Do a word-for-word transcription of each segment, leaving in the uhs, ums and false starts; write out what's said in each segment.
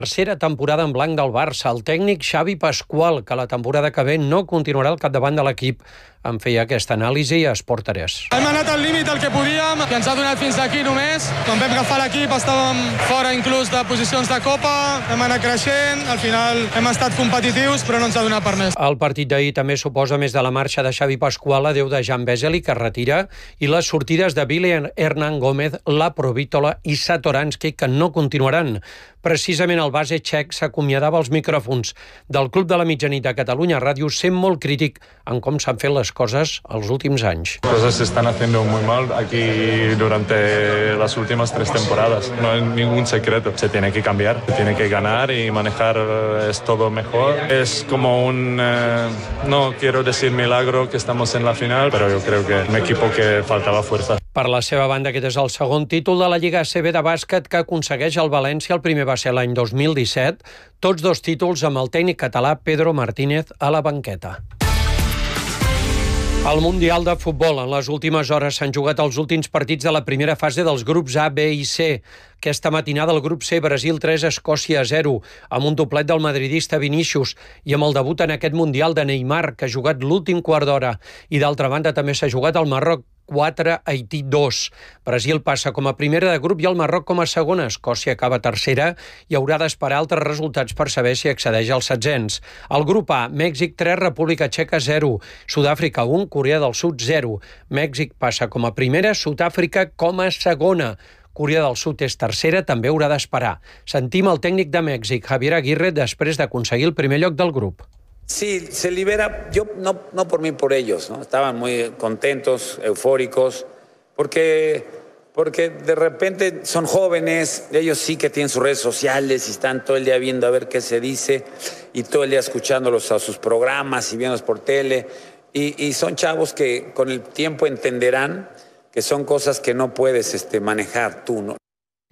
Tercera temporada en blanc del Barça. El tècnic Xavi Pascual, que la temporada que ve no continuarà al capdavant de l'equip, en feia aquesta anàlisi a Esport tres. Hem anat al límit el que podíem, que ens ha donat fins aquí només. Quan vam agafar l'equip estàvem fora inclús de posicions de Copa, hem anat creixent, al final hem estat competitius, però no ens ha donat per més. El partit d'ahir també suposa més de la marxa de Xavi Pascual, adeu de Jan Vesely, que es retira, i les sortides de Billy Hernán Gómez, La Provítola i Satoranski, que no continuaran. Precisament el base txec s'acomiadava als micròfons del Club de la Mitjanit de Catalunya Ràdio, sent molt crític en com s'han fet les coses els últims anys. Cosas se están haciendo muy mal aquí durante las últimas tres temporadas. No hay ningún secreto. Se tiene que cambiar, se tiene que ganar y manejar es todo mejor. Es como un, eh, no quiero decir milagro que estamos en la final, pero yo creo que un equipo que faltaba fuerza. Per la seva banda, aquest és el segon títol de la Lliga A C B de bàsquet que aconsegueix el València. El primer va ser l'any dos mil disset. Tots dos títols amb el tècnic català Pedro Martínez a la banqueta. Al Mundial de Futbol, en les últimes hores s'han jugat els últims partits de la primera fase dels grups A, B i C. Aquesta matinada el grup C, Brasil tres, Escòcia zero, amb un doblet del madridista Vinícius i amb el debut en aquest Mundial de Neymar, que ha jugat l'últim quart d'hora. I d'altra banda també s'ha jugat el Marroc quatre, Haití dos. Brasil passa com a primera de grup i el Marroc com a segona. Escòcia acaba tercera i haurà d'esperar altres resultats per saber si accedeix als setzents. El grup A, Mèxic tres, República Txeca zero, Sud-àfrica un, Corea del Sud zero. Mèxic passa com a primera, Sud-àfrica com a segona. Corea del Sud és tercera, també haurà d'esperar. Sentim el tècnic de Mèxic, Javier Aguirre, després d'aconseguir el primer lloc del grup. Sí, se libera, yo no, no por mí, por ellos, ¿no? Estaban muy contentos, eufóricos, porque, porque de repente son jóvenes, ellos sí que tienen sus redes sociales y están todo el día viendo a ver qué se dice y todo el día escuchándolos a sus programas y viéndolos por tele, y, y son chavos que con el tiempo entenderán que son cosas que no puedes este, manejar tú, ¿no?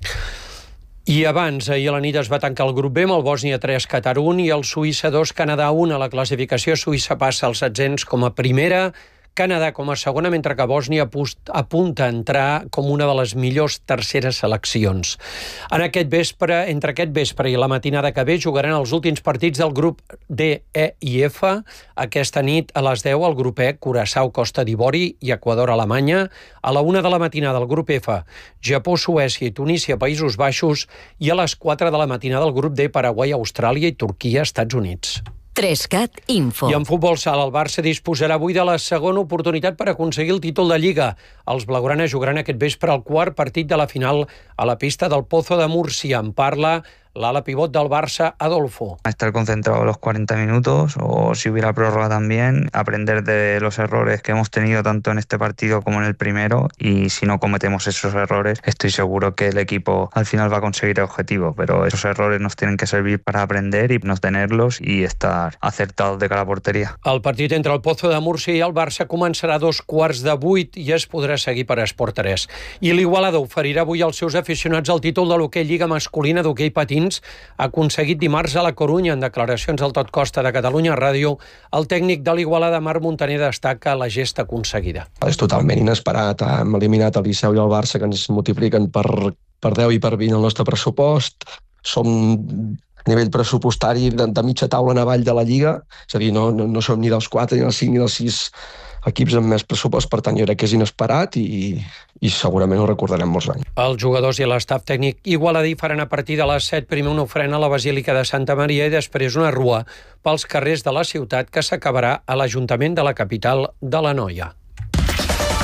I abans, ahir a la nit es va tancar el grup B amb el Bòsnia tres, Qatar un i el Suïssa dos, Canadà un. A la classificació, Suïssa passa als setzents com a primera, Canadà com a segona, mentre que Bòsnia apunta a entrar com una de les millors terceres seleccions. En aquest vespre, entre aquest vespre i la matinada que ve, jugaran els últims partits del grup D, E i F. Aquesta nit, a les deu, el grup E, Curaçao, Costa d'Ivori i Equador, Alemanya. A la una de la matinada, el grup F, Japó, Suècia i Tunísia, Països Baixos. I a les quatre de la matinada, el grup D, Paraguai, Austràlia i Turquia, Estats Units. Trescat Info. I en futbol sala, el Barça disposarà avui de la segona oportunitat per aconseguir el títol de Lliga. Els blaugrana jugaran aquest vespre el quart partit de la final a la pista del Pozo de Múrcia. En parla l'ala pivot del Barça, Adolfo. Estar concentrado los cuarenta minutos o si hubiera prórroga también, aprender de los errores que hemos tenido tanto en este partido como en el primero, y si no cometemos esos errores estoy seguro que el equipo al final va a conseguir el objetivo, pero esos errores nos tienen que servir para aprender y no tenerlos y estar acertados de cara a porteria. El partit entre el Pozo de Múrcia i el Barça començarà a dos quarts de vuit i es podrà seguir per Esport tres. I l'Igualada oferirà avui als seus aficionats el títol de l'hoquei Lliga masculina d'hoquei patins aconseguit dimarts a la Corunya. En declaracions al Tot Costa de Catalunya Ràdio, el tècnic de l'Igualada, Marc Montaner, destaca la gesta aconseguida. És totalment inesperat. Hem eliminat el Liceu i el Barça, que ens multipliquen per, per deu i per vint el nostre pressupost. Som a nivell pressupostari de, de mitja taula en avall de la Lliga, és a dir, no, no, no som ni dels quatre, ni dels cinc, ni dels sis equips amb més pressupost, per tant jo crec que és inesperat i, i segurament ho recordarem molts anys. Els jugadors i l'estaf tècnic igualadí faran a partir de les set primer una ofrena a la Basílica de Santa Maria i després una rua pels carrers de la ciutat que s'acabarà a l'Ajuntament de la capital de l'Anoia.